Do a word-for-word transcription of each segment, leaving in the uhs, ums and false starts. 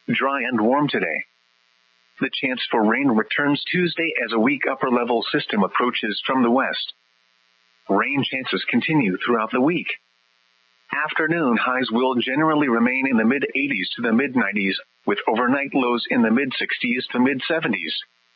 Dry and warm today. The chance for rain returns Tuesday as a weak upper-level system approaches from the west. Rain chances continue throughout the week. Afternoon highs will generally remain in the mid-eighties to the mid-nineties, with overnight lows in the mid-sixties to mid-seventies.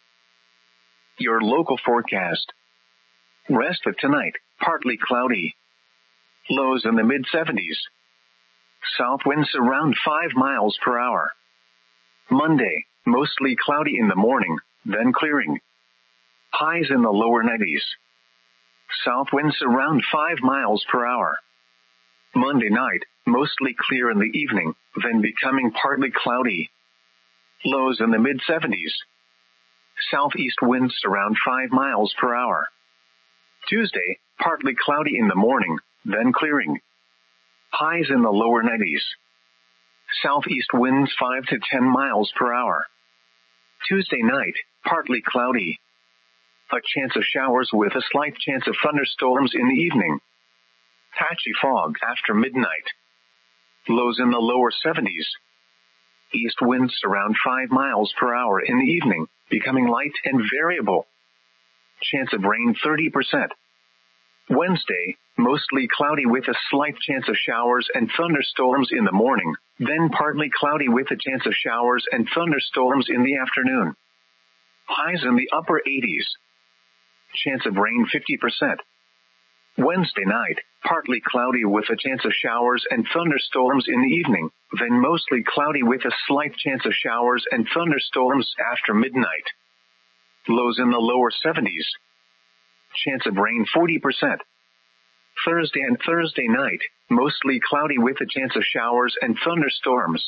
Your local forecast. Rest of tonight, partly cloudy. Lows in the mid-seventies. South winds around five miles per hour. Monday, mostly cloudy in the morning, then clearing. Highs in the lower nineties. South winds around five miles per hour. Monday night, mostly clear in the evening, then becoming partly cloudy. Lows in the mid-seventies. Southeast winds around five miles per hour. Tuesday, partly cloudy in the morning, then clearing. Highs in the lower nineties. Southeast winds five to ten miles per hour. Tuesday night, partly cloudy. A chance of showers with a slight chance of thunderstorms in the evening. Patchy fog after midnight. Lows in the lower seventies. East winds around five miles per hour in the evening, becoming light and variable. Chance of rain thirty percent. Wednesday, mostly cloudy with a slight chance of showers and thunderstorms in the morning, then partly cloudy with a chance of showers and thunderstorms in the afternoon. Highs in the upper eighties. Chance of rain fifty percent. Wednesday night, partly cloudy with a chance of showers and thunderstorms in the evening, then mostly cloudy with a slight chance of showers and thunderstorms after midnight. Lows in the lower seventies. Chance of rain forty percent. Thursday and Thursday night, mostly cloudy with a chance of showers and thunderstorms.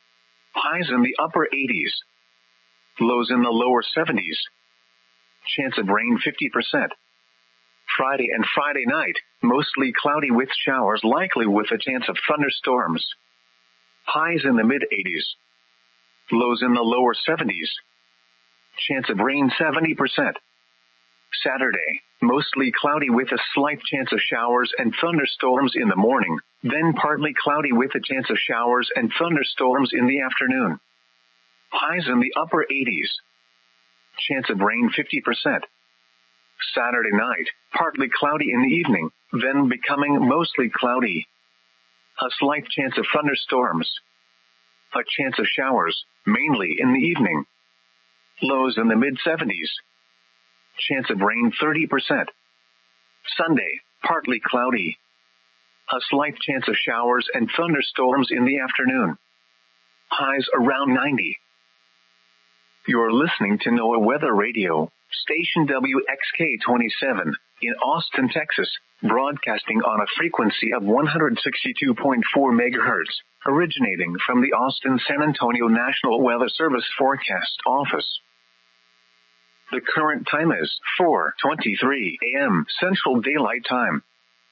Highs in the upper eighties. Lows in the lower seventies. Chance of rain fifty percent. Friday and Friday night, mostly cloudy with showers likely with a chance of thunderstorms. Highs in the mid-eighties. Lows in the lower seventies. Chance of rain seventy percent. Saturday, mostly cloudy with a slight chance of showers and thunderstorms in the morning, then partly cloudy with a chance of showers and thunderstorms in the afternoon. Highs in the upper eighties. Chance of rain fifty percent. Saturday night, partly cloudy in the evening, then becoming mostly cloudy. A slight chance of thunderstorms. A chance of showers, mainly in the evening. Lows in the mid-seventies. Chance of rain thirty percent. Sunday, partly cloudy. A slight chance of showers and thunderstorms in the afternoon. Highs around ninety. You're listening to NOAA Weather Radio, station W X K twenty-seven, in Austin, Texas, broadcasting on a frequency of one hundred sixty-two point four megahertz, originating from the Austin-San Antonio National Weather Service Forecast Office. The current time is four twenty-three a.m. Central Daylight Time.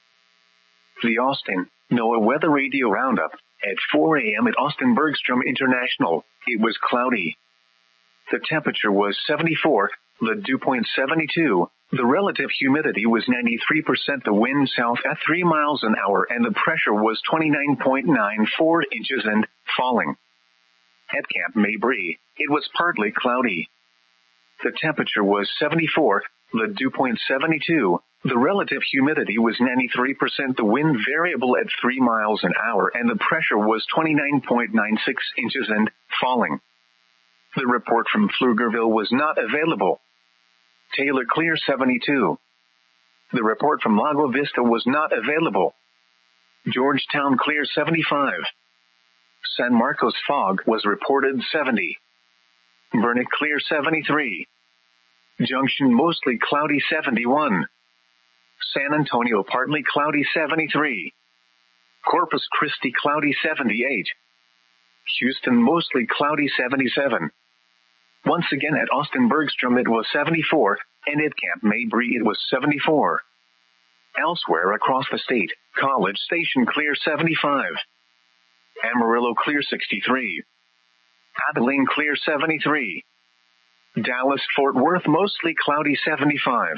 The Austin NOAA Weather Radio Roundup. At four a.m. at Austin Bergstrom International, it was cloudy. The temperature was seventy-four, the dew point seventy-two, the relative humidity was ninety-three percent, the wind south at three miles an hour, and the pressure was twenty-nine point nine four inches and falling. At Camp Mabry, it was partly cloudy. The temperature was seventy-four, the dew point seventy-two, the relative humidity was ninety-three percent, the wind variable at three miles an hour, and the pressure was twenty-nine point nine six inches and falling. The report from Pflugerville was not available. Taylor clear seventy-two. The report from Lago Vista was not available. Georgetown clear seventy-five. San Marcos fog was reported seventy. Burnet clear seventy-three. Junction mostly cloudy seventy-one. San Antonio partly cloudy seventy-three. Corpus Christi cloudy seventy-eight. Houston mostly cloudy seventy-seven. Once again at Austin Bergstrom it was seventy-four, and at Camp Mabry it was seventy-four. Elsewhere across the state, College Station clear seventy-five. Amarillo clear sixty-three. Abilene clear seventy-three. Dallas-Fort Worth mostly cloudy seventy-five.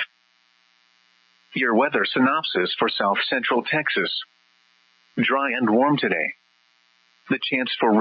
Your weather synopsis for South Central Texas. Dry and warm today. The chance for rain